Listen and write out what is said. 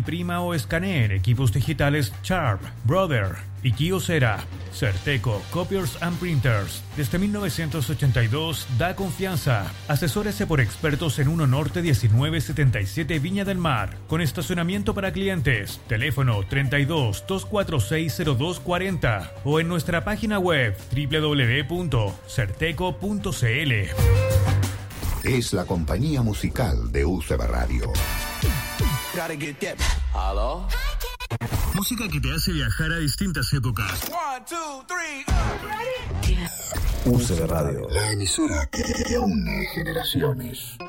imprima o escanee equipos digitales Sharp, Brother y Kyocera. Certeco Copiers and Printers. Desde 1982 da confianza. Asesórese por expertos en 1 Norte 1977 Viña del Mar. Con estacionamiento para clientes. Teléfono 32 246 0240 o en nuestra página web www.certeco.cl. Es la compañía musical de UCB Radio. ¿Aló? Música que te hace viajar a distintas épocas. 1, 2, 3. UCB Radio. La emisora que une generaciones.